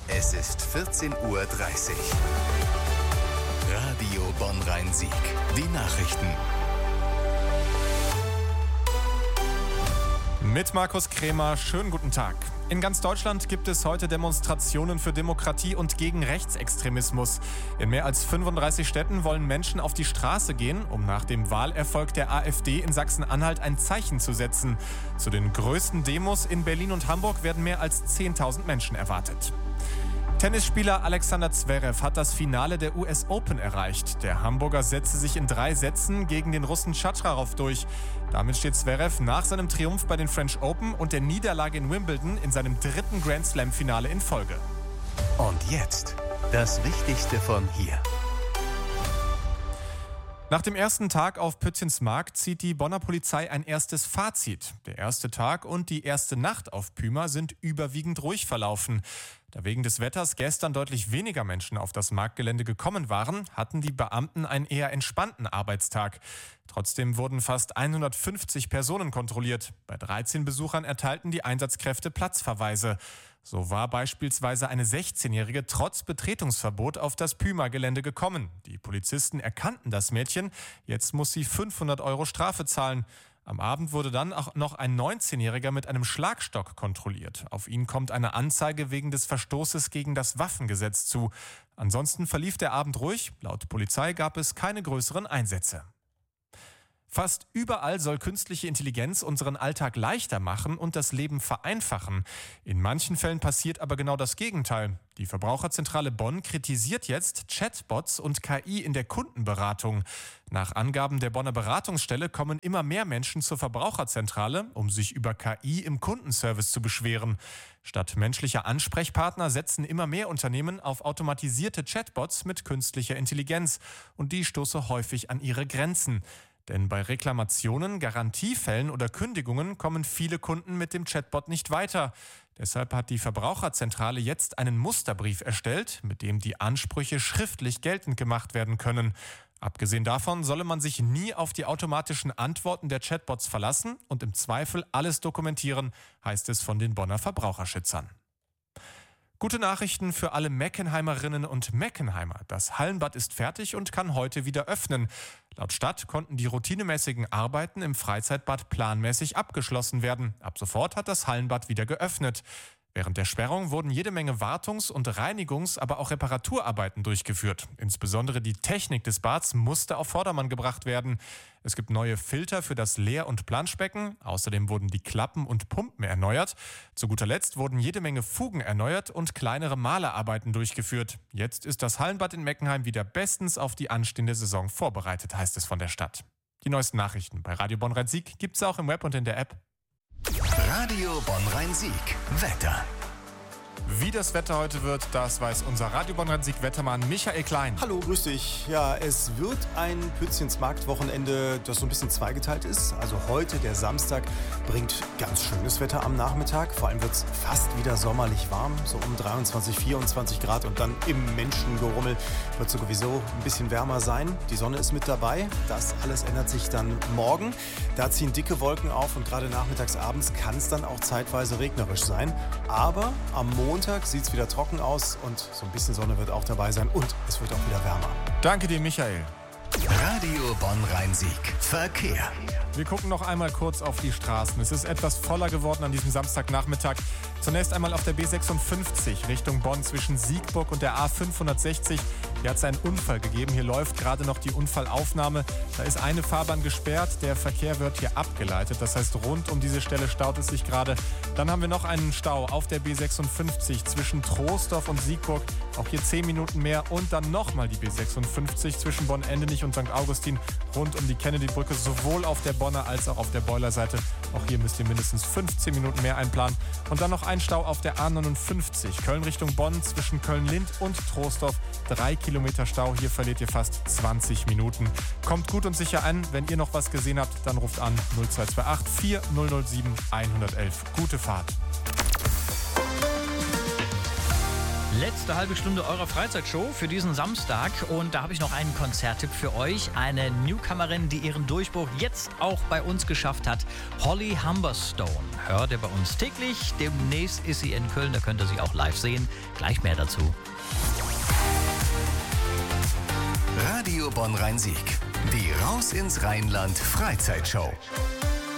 Es ist 14:30 Uhr. Radio Bonn-Rhein-Sieg. Die Nachrichten. Mit Markus Krämer, schönen guten Tag. In ganz Deutschland gibt es heute Demonstrationen für Demokratie und gegen Rechtsextremismus. In mehr als 35 Städten wollen Menschen auf die Straße gehen, um nach dem Wahlerfolg der AfD in Sachsen-Anhalt ein Zeichen zu setzen. Zu den größten Demos in Berlin und Hamburg werden mehr als 10.000 Menschen erwartet. Tennisspieler Alexander Zverev hat das Finale der US Open erreicht. Der Hamburger setzte sich in 3 Sätzen gegen den Russen Tschatscharaw durch. Damit steht Zverev nach seinem Triumph bei den French Open und der Niederlage in Wimbledon in seinem 3. Grand Slam-Finale in Folge. Und jetzt das Wichtigste von hier. Nach dem ersten Tag auf Pützchensmarkt zieht die Bonner Polizei ein erstes Fazit. Der erste Tag und die erste Nacht auf Pyma sind überwiegend ruhig verlaufen. Da wegen des Wetters gestern deutlich weniger Menschen auf das Marktgelände gekommen waren, hatten die Beamten einen eher entspannten Arbeitstag. Trotzdem wurden fast 150 Personen kontrolliert. Bei 13 Besuchern erteilten die Einsatzkräfte Platzverweise. So war beispielsweise eine 16-Jährige trotz Betretungsverbot auf das Pyma-Gelände gekommen. Die Polizisten erkannten das Mädchen. Jetzt muss sie 500 € Strafe zahlen. Am Abend wurde dann auch noch ein 19-Jähriger mit einem Schlagstock kontrolliert. Auf ihn kommt eine Anzeige wegen des Verstoßes gegen das Waffengesetz zu. Ansonsten verlief der Abend ruhig. Laut Polizei gab es keine größeren Einsätze. Fast überall soll künstliche Intelligenz unseren Alltag leichter machen und das Leben vereinfachen. In manchen Fällen passiert aber genau das Gegenteil. Die Verbraucherzentrale Bonn kritisiert jetzt Chatbots und KI in der Kundenberatung. Nach Angaben der Bonner Beratungsstelle kommen immer mehr Menschen zur Verbraucherzentrale, um sich über KI im Kundenservice zu beschweren. Statt menschlicher Ansprechpartner setzen immer mehr Unternehmen auf automatisierte Chatbots mit künstlicher Intelligenz. Und die stoßen häufig an ihre Grenzen. Denn bei Reklamationen, Garantiefällen oder Kündigungen kommen viele Kunden mit dem Chatbot nicht weiter. Deshalb hat die Verbraucherzentrale jetzt einen Musterbrief erstellt, mit dem die Ansprüche schriftlich geltend gemacht werden können. Abgesehen davon solle man sich nie auf die automatischen Antworten der Chatbots verlassen und im Zweifel alles dokumentieren, heißt es von den Bonner Verbraucherschützern. Gute Nachrichten für alle Meckenheimerinnen und Meckenheimer. Das Hallenbad ist fertig und kann heute wieder öffnen. Laut Stadt konnten die routinemäßigen Arbeiten im Freizeitbad planmäßig abgeschlossen werden. Ab sofort hat das Hallenbad wieder geöffnet. Während der Sperrung wurden jede Menge Wartungs- und Reinigungs-, aber auch Reparaturarbeiten durchgeführt. Insbesondere die Technik des Bads musste auf Vordermann gebracht werden. Es gibt neue Filter für das Leer- und Planschbecken. Außerdem wurden die Klappen und Pumpen erneuert. Zu guter Letzt wurden jede Menge Fugen erneuert und kleinere Malerarbeiten durchgeführt. Jetzt ist das Hallenbad in Meckenheim wieder bestens auf die anstehende Saison vorbereitet, heißt es von der Stadt. Die neuesten Nachrichten bei Radio Bonn-Rhein-Sieg gibt es auch im Web und in der App. Radio Bonn-Rhein-Sieg. Wetter. Wie das Wetter heute wird, das weiß unser Radio Bonn-Rhein-Sieg-Wettermann Michael Klein. Hallo, grüß dich. Ja, es wird ein Pützchensmarkt-Wochenende, das so ein bisschen zweigeteilt ist. Also heute, der Samstag, bringt ganz schönes Wetter am Nachmittag. Vor allem wird es fast wieder sommerlich warm, so um 23, 24 Grad. Und dann im Menschengerummel wird es sowieso ein bisschen wärmer sein. Die Sonne ist mit dabei. Das alles ändert sich dann morgen. Da ziehen dicke Wolken auf und gerade nachmittags, abends kann es dann auch zeitweise regnerisch sein. Aber am Montag sieht es wieder trocken aus und so ein bisschen Sonne wird auch dabei sein und es wird auch wieder wärmer. Danke dir, Michael. Radio Bonn-Rhein-Sieg. Verkehr. Wir gucken noch einmal kurz auf die Straßen. Es ist etwas voller geworden an diesem Samstagnachmittag. Zunächst einmal auf der B56 Richtung Bonn zwischen Siegburg und der A560. Hier hat es einen Unfall gegeben. Hier läuft gerade noch die Unfallaufnahme. Da ist eine Fahrbahn gesperrt. Der Verkehr wird hier abgeleitet. Das heißt, rund um diese Stelle staut es sich gerade. Dann haben wir noch einen Stau auf der B56 zwischen Troisdorf und Siegburg. Auch hier 10 Minuten mehr. Und dann nochmal die B56 zwischen Bonn-Endenich und St. Augustin rund um die Kennedy-Brücke. Sowohl auf der Bonner als auch auf der Boilerseite. Auch hier müsst ihr mindestens 15 Minuten mehr einplanen. Und dann noch ein Stau auf der A59 Köln Richtung Bonn zwischen Köln-Lind und Troisdorf. 3 Kilometer Stau, hier verliert ihr fast 20 Minuten. Kommt gut und sicher an. Wenn ihr noch was gesehen habt, dann ruft an 0228 4007 111. Gute Fahrt. Letzte halbe Stunde eurer Freizeitshow für diesen Samstag. Und da habe ich noch einen Konzerttipp für euch. Eine Newcomerin, die ihren Durchbruch jetzt auch bei uns geschafft hat. Holly Humberstone. Hört ihr bei uns täglich. Demnächst ist sie in Köln. Da könnt ihr sie auch live sehen. Gleich mehr dazu. Radio Bonn Rhein-Sieg. Die Raus ins Rheinland Freizeitshow.